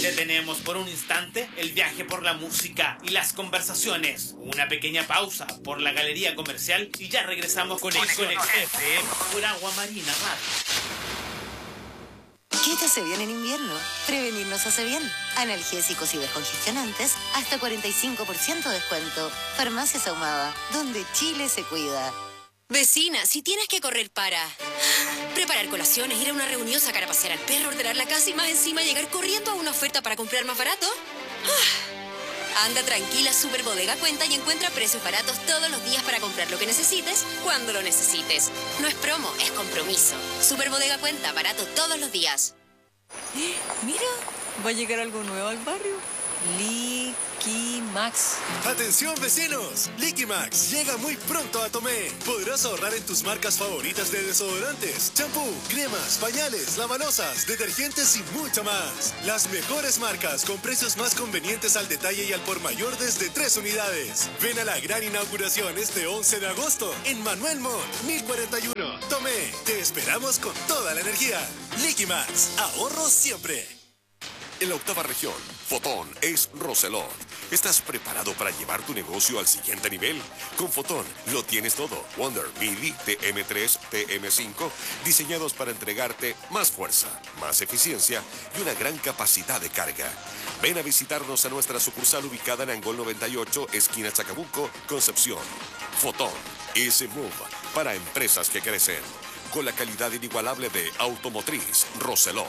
Detenemos por un instante el viaje por la música y las conversaciones. Una pequeña pausa por la galería comercial y ya regresamos con Conexión FM por Agua Marina Radio. ¿Qué te hace bien en invierno? Prevenir nos hace bien. Analgésicos y descongestionantes, hasta 45% de descuento. Farmacias Ahumada, donde Chile se cuida. Vecina, si tienes que correr para preparar colaciones, ir a una reunión, sacar a pasear al perro, ordenar la casa y más encima llegar corriendo a una oferta para comprar más barato. Anda tranquila, Super Bodega Cuenta y encuentra precios baratos todos los días para comprar lo que necesites, cuando lo necesites. No es promo, es compromiso. Super Bodega Cuenta, barato todos los días. Mira, va a llegar algo nuevo al barrio. Liquimax. ¡Atención, vecinos! Liquimax llega muy pronto a Tomé. Podrás ahorrar en tus marcas favoritas de desodorantes, champú, cremas, pañales, lavalosas, detergentes y mucho más. Las mejores marcas con precios más convenientes al detalle y al por mayor desde 3 unidades. Ven a la gran inauguración este 11 de agosto en Manuel Montt, 1041. Tomé, te esperamos con toda la energía. Liquimax, ahorro siempre. En la octava región, Fotón es Roselot. ¿Estás preparado para llevar tu negocio al siguiente nivel? Con Fotón lo tienes todo. Wonder, Midi, TM3, TM5, diseñados para entregarte más fuerza, más eficiencia y una gran capacidad de carga. Ven a visitarnos a nuestra sucursal ubicada en Angol 98, esquina Chacabuco, Concepción. Fotón, ese move para empresas que crecen. Con la calidad inigualable de Automotriz Roselot.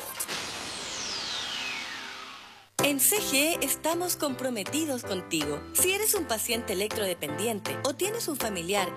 En CGE estamos comprometidos contigo. Si eres un paciente electrodependiente o tienes un familiar